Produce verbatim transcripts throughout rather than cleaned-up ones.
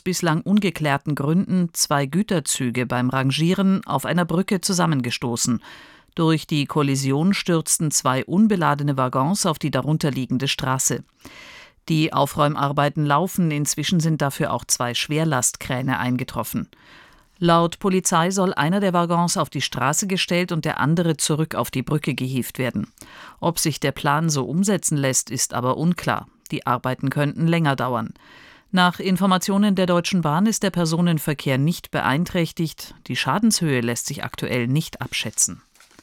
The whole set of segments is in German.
bislang ungeklärten Gründen zwei Güterzüge beim Rangieren auf einer Brücke zusammengestoßen. Durch die Kollision stürzten zwei unbeladene Waggons auf die darunterliegende Straße. Die Aufräumarbeiten laufen, inzwischen sind dafür auch zwei Schwerlastkräne eingetroffen. Laut Polizei soll einer der Waggons auf die Straße gestellt und der andere zurück auf die Brücke gehievt werden. Ob sich der Plan so umsetzen lässt, ist aber unklar. Die Arbeiten könnten länger dauern. Nach Informationen der Deutschen Bahn ist der Personenverkehr nicht beeinträchtigt. Die Schadenshöhe lässt sich aktuell nicht abschätzen.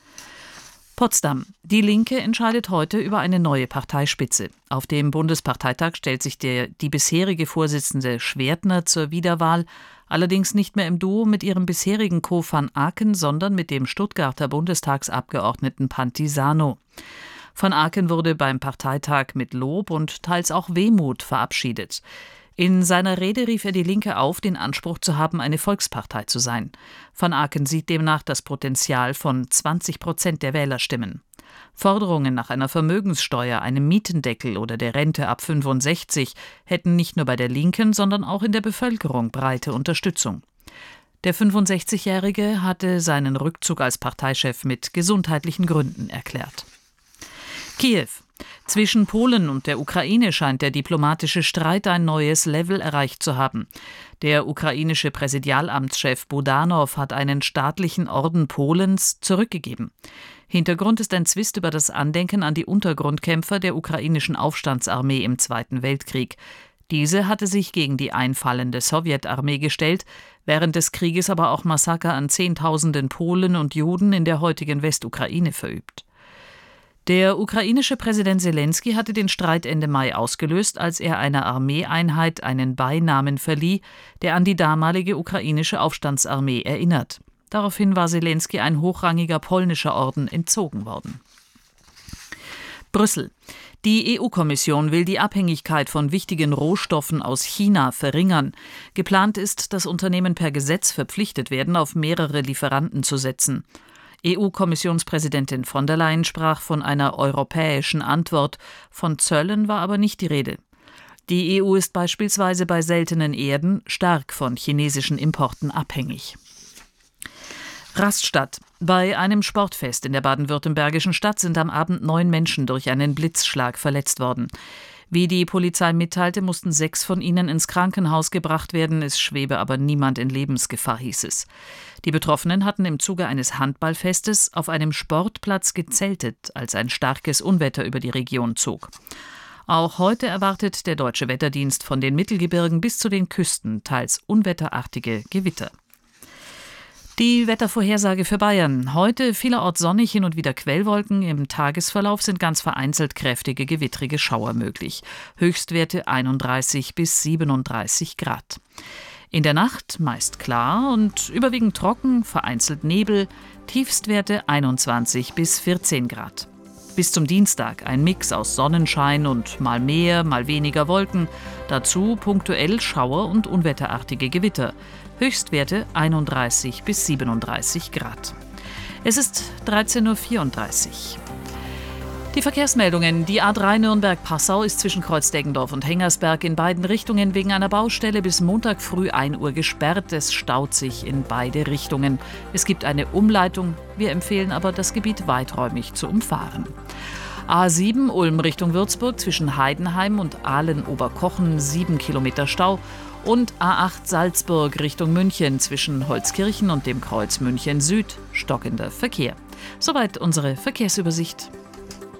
Potsdam. Die Linke entscheidet heute über eine neue Parteispitze. Auf dem Bundesparteitag stellt sich der, die bisherige Vorsitzende Schwertner zur Wiederwahl, allerdings nicht mehr im Duo mit ihrem bisherigen Co. van Aken, sondern mit dem Stuttgarter Bundestagsabgeordneten Pantisano. Van Aken wurde beim Parteitag mit Lob und teils auch Wehmut verabschiedet. In seiner Rede rief er die Linke auf, den Anspruch zu haben, eine Volkspartei zu sein. Van Aken sieht demnach das Potenzial von zwanzig Prozent der Wählerstimmen. Forderungen nach einer Vermögenssteuer, einem Mietendeckel oder der Rente ab fünfundsechzig hätten nicht nur bei der Linken, sondern auch in der Bevölkerung breite Unterstützung. Der fünfundsechzigjährige hatte seinen Rückzug als Parteichef mit gesundheitlichen Gründen erklärt. Kiew. Zwischen Polen und der Ukraine scheint der diplomatische Streit ein neues Level erreicht zu haben. Der ukrainische Präsidialamtschef Budanov hat einen staatlichen Orden Polens zurückgegeben. Hintergrund ist ein Zwist über das Andenken an die Untergrundkämpfer der ukrainischen Aufstandsarmee im Zweiten Weltkrieg. Diese hatte sich gegen die einfallende Sowjetarmee gestellt, während des Krieges aber auch Massaker an Zehntausenden Polen und Juden in der heutigen Westukraine verübt. Der ukrainische Präsident Selenskyj hatte den Streit Ende Mai ausgelöst, als er einer Armeeeinheit einen Beinamen verlieh, der an die damalige ukrainische Aufstandsarmee erinnert. Daraufhin war Selenskyj ein hochrangiger polnischer Orden entzogen worden. Brüssel. Die E U-Kommission will die Abhängigkeit von wichtigen Rohstoffen aus China verringern. Geplant ist, dass Unternehmen per Gesetz verpflichtet werden, auf mehrere Lieferanten zu setzen. E U-Kommissionspräsidentin von der Leyen sprach von einer europäischen Antwort. Von Zöllen war aber nicht die Rede. Die E U ist beispielsweise bei seltenen Erden stark von chinesischen Importen abhängig. Rastatt. Bei einem Sportfest in der baden-württembergischen Stadt sind am Abend neun Menschen durch einen Blitzschlag verletzt worden. Wie die Polizei mitteilte, mussten sechs von ihnen ins Krankenhaus gebracht werden. Es schwebe aber niemand in Lebensgefahr, hieß es. Die Betroffenen hatten im Zuge eines Handballfestes auf einem Sportplatz gezeltet, als ein starkes Unwetter über die Region zog. Auch heute erwartet der Deutsche Wetterdienst von den Mittelgebirgen bis zu den Küsten teils unwetterartige Gewitter. Die Wettervorhersage für Bayern. Heute vielerorts sonnig, hin und wieder Quellwolken. Im Tagesverlauf sind ganz vereinzelt kräftige gewittrige Schauer möglich. Höchstwerte einunddreißig bis siebenunddreißig Grad. In der Nacht meist klar und überwiegend trocken, vereinzelt Nebel. Tiefstwerte einundzwanzig bis vierzehn Grad. Bis zum Dienstag ein Mix aus Sonnenschein und mal mehr, mal weniger Wolken. Dazu punktuell Schauer und unwetterartige Gewitter. Höchstwerte einunddreißig bis siebenunddreißig Grad. Es ist dreizehn Uhr vierunddreißig. Die Verkehrsmeldungen. Die A drei Nürnberg-Passau ist zwischen Kreuzdeggendorf und Hengersberg in beiden Richtungen wegen einer Baustelle bis Montag früh ein Uhr gesperrt. Es staut sich in beide Richtungen. Es gibt eine Umleitung. Wir empfehlen aber, das Gebiet weiträumig zu umfahren. A sieben Ulm Richtung Würzburg zwischen Heidenheim und Ahlen-Oberkochen sieben Kilometer Stau. Und A acht Salzburg Richtung München zwischen Holzkirchen und dem Kreuz München Süd stockender Verkehr. Soweit unsere Verkehrsübersicht.